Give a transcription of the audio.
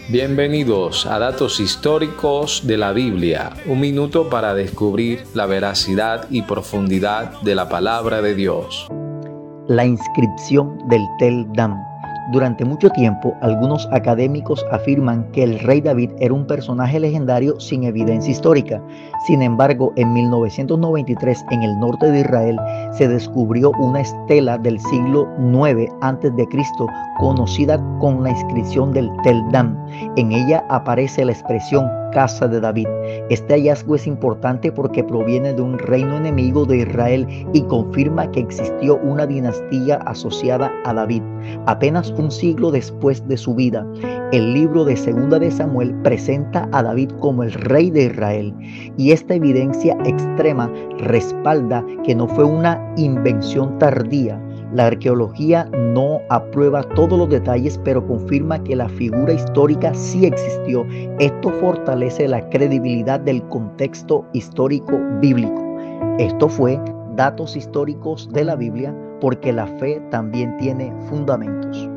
Bienvenidos a Datos Históricos de la Biblia, un minuto para descubrir la veracidad y profundidad de la palabra de Dios. La inscripción del Tel Dan. Durante mucho tiempo, algunos académicos afirman que el rey David era un personaje legendario sin evidencia histórica. Sin embargo, en 1993, en el norte de Israel, se descubrió una estela del siglo IX a.C., conocida con la inscripción del Tel Dan. En ella aparece la expresión Casa de David. Este hallazgo es importante porque proviene de un reino enemigo de Israel y confirma que existió una dinastía asociada a David. Apenas un siglo después de su vida, el libro de Segunda de Samuel presenta a David como el rey de Israel, y esta evidencia extrema respalda que no fue una invención tardía. La arqueología no aprueba todos los detalles, pero confirma que la figura histórica sí existió. Esto fortalece la credibilidad del contexto histórico bíblico. Esto fue Datos Históricos de la Biblia, porque la fe también tiene fundamentos.